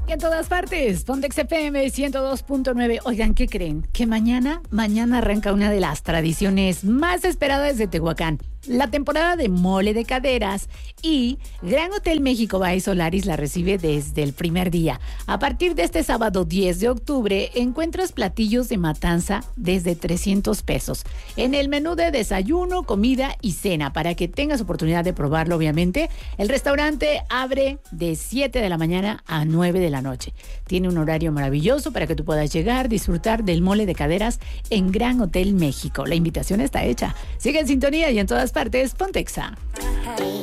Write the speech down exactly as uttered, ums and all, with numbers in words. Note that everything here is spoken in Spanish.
Y en todas partes, Pontex F M ciento dos punto nueve. Oigan, ¿qué creen? Que mañana, mañana arranca una de las tradiciones más esperadas de Tehuacán. La temporada de mole de caderas y Gran Hotel México by Solaris la recibe desde el primer día. A partir de este sábado diez de octubre encuentras platillos de matanza desde trescientos pesos. En el menú de desayuno, comida y cena, para que tengas oportunidad de probarlo, obviamente. El restaurante abre de siete de la mañana a nueve de la noche. Tiene un horario maravilloso para que tú puedas llegar, disfrutar del mole de caderas en Gran Hotel México. La invitación está hecha. Sigue en sintonía y en todas partes, Pontexa.